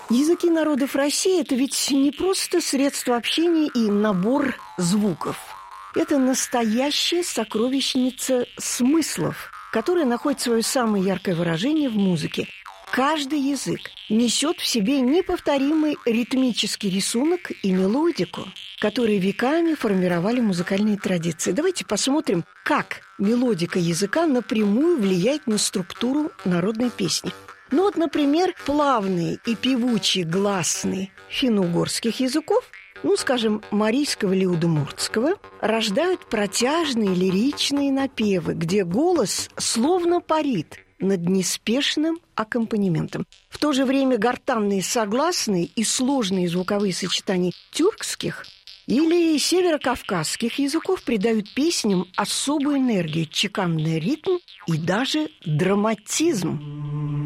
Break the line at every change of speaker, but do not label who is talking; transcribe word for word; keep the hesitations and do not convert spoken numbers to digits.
Языки народов России – это ведь не просто средство общения и набор звуков. Это настоящая сокровищница смыслов, которая находит свое самое яркое выражение в музыке. Каждый язык несет в себе неповторимый ритмический рисунок и мелодику, которые веками формировали музыкальные традиции. Давайте посмотрим, как мелодика языка напрямую влияет на структуру народной песни. Ну вот, например, плавный и певучий гласный финно-угорских языков, ну, скажем, марийского или удмуртского, рождают протяжные лиричные напевы, где голос словно парит над неспешным аккомпанементом. В то же время гортанные согласные и сложные звуковые сочетания тюркских или северокавказских языков придают песням особую энергию, чеканный ритм и даже драматизм.